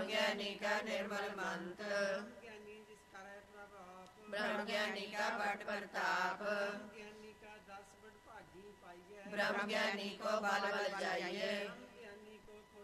ज्ञानी का निर्मल मंत्र, ज्ञानी जिसका है प्रभाव, ब्रह्म ज्ञानी का बट प्रताप, ज्ञानी का 10 बड़ भागी पाइए, ब्रह्म ज्ञानी को बल बल जाइए,